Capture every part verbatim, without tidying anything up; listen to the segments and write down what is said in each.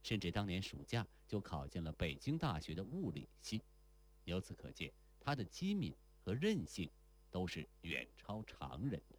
甚至当年暑假就考进了北京大学的物理系。由此可见，他的机敏和韧性都是远超常人的。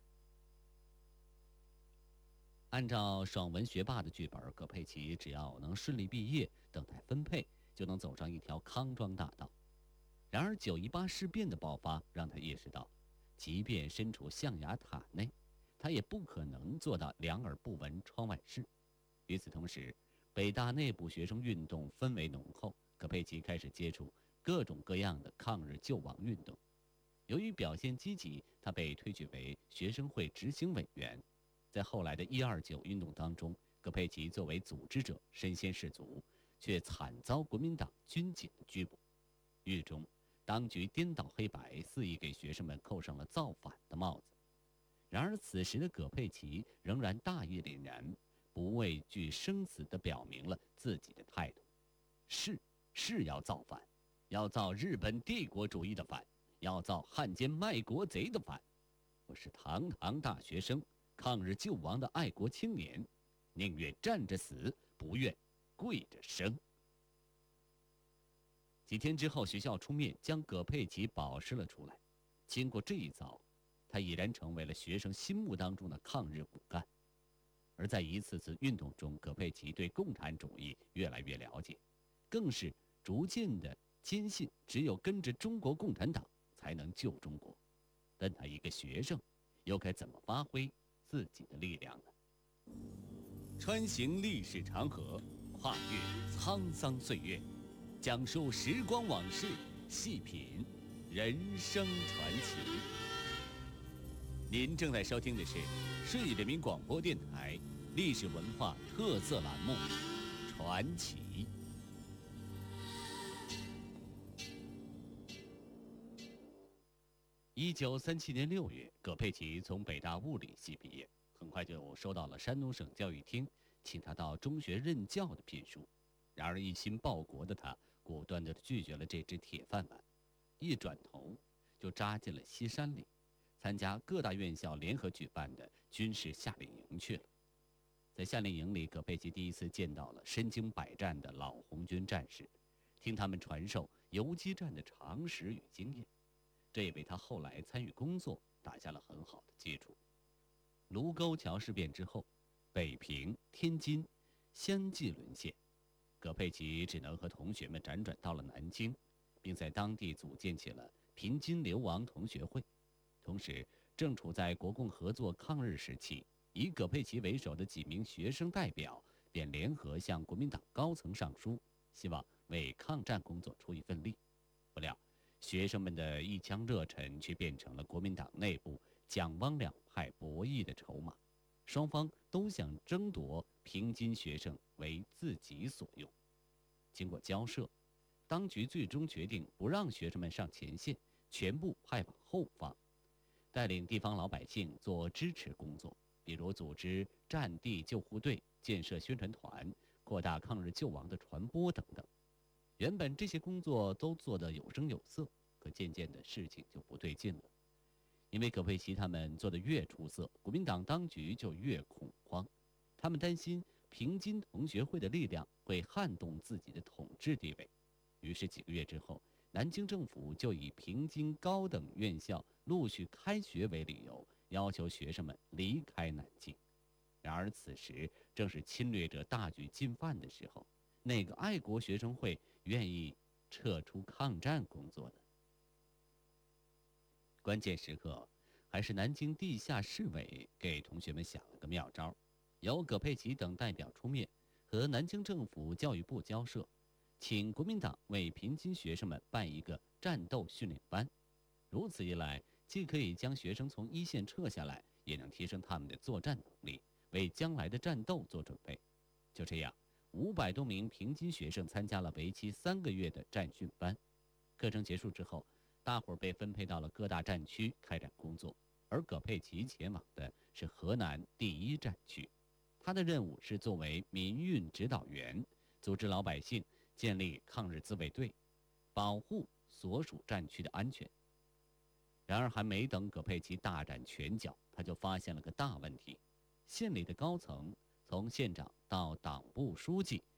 按照爽文学霸的剧本，葛佩奇只要能顺利毕业，等待分配，就能走上一条康庄大道。然而九一八事变的爆发让他意识到，即便身处象牙塔内，他也不可能做到两耳不闻窗外事。与此同时，北大内部学生运动氛围浓厚，葛佩奇开始接触各种各样的抗日救亡运动。由于表现积极，他被推举为学生会执行委员。在后来的一二九运动当中，葛佩奇作为组织者身先士卒，却惨遭国民党军警的拘捕。狱中，当局颠倒黑白，肆意给学生们扣上了造反的帽子。然而此时的葛佩奇仍然大义凛然，不畏惧生死地表明了自己的态度：是是要造反，要造日本帝国主义的反，要造汉奸卖国贼的反。我是堂堂大学生，抗日救亡的爱国青年，宁愿站着死，不愿跪着生。几天之后，学校出面将葛佩奇保释了出来。经过这一遭，他已然成为了学生心目当中的抗日骨干。而在一次次运动中，葛佩奇对共产主义越来越了解，更是逐渐的坚信只有跟着中国共产党才能救中国。但他一个学生，又该怎么发挥自己的力量呢？穿行历史长河，跨越沧桑岁月，讲述时光往事，细品人生传奇。您正在收听的是市人民广播电台历史文化特色栏目《传奇》。一九三七年六月，葛佩奇从北大物理系毕业，很快就收到了山东省教育厅请他到中学任教的聘书。然而一心报国的他，果断地拒绝了这只铁饭碗，一转头就扎进了西山里，参加各大院校联合举办的军事夏令营去了。在夏令营里，葛佩奇第一次见到了身经百战的老红军战士，听他们传授游击战的常识与经验，这也为他后来参与工作打下了很好的基础。卢沟桥事变之后，北平、天津相继沦陷，葛佩奇只能和同学们辗转到了南京，并在当地组建起了平津流亡同学会。同时，正处在国共合作抗日时期，以葛佩奇为首的几名学生代表便联合向国民党高层上书，希望为抗战工作出一份力。不料学生们的一腔热忱却变成了国民党内部蒋汪两派博弈的筹码，双方都想争夺平津学生为自己所用。经过交涉，当局最终决定不让学生们上前线，全部派往后方，带领地方老百姓做支持工作，比如组织战地救护队、建设宣传团、扩大抗日救亡的传播等等。原本这些工作都做得有声有色，可渐渐的事情就不对劲了。因为葛佩奇他们做得越出色，国民党当局就越恐慌，他们担心平津同学会的力量会撼动自己的统治地位。于是几个月之后，南京政府就以平津高等院校陆续开学为理由，要求学生们离开南京。然而此时正是侵略者大举进犯的时候，哪个爱国学生会愿意撤出抗战工作呢？关键时刻，还是南京地下市委给同学们想了个妙招，由葛佩奇等代表出面，和南京政府教育部交涉，请国民党为平津学生们办一个战斗训练班。如此一来，既可以将学生从一线撤下来，也能提升他们的作战能力，为将来的战斗做准备。就这样，五百多名平津学生参加了为期三个月的战训班。课程结束之后，大伙儿被分配到了各大战区开展工作，而葛佩奇前往的是河南第一战区。他的任务是作为民运指导员，组织老百姓建立抗日自卫队，保护所属战区的安全。然而还没等葛佩奇大展拳脚，他就发现了个大问题：县里的高层，从县长到党部书记，